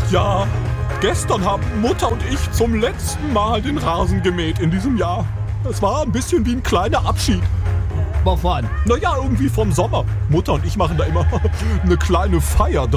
Ja, gestern haben Mutter und ich zum letzten Mal den Rasen gemäht in diesem Jahr. Es war ein bisschen wie ein kleiner Abschied. Wovon? Naja, irgendwie vom Sommer. Mutter und ich machen da immer eine kleine Feier draus.